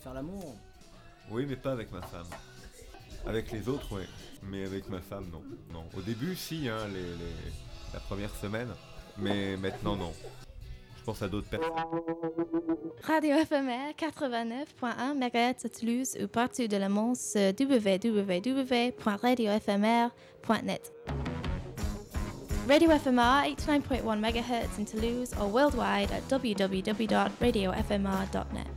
faire l'amour. Oui, mais pas avec ma femme. Avec les autres, oui. Mais avec ma femme, non. Non. Au début, si, hein, la première semaine. Mais maintenant, non. Je pense à d'autres personnes. Radio éphémère 89.1 MHz à Toulouse ou partout de le monde sur www.radioéphémère.net. Radio FMR 89.1 MHz in Toulouse or worldwide at www.radiofmr.net.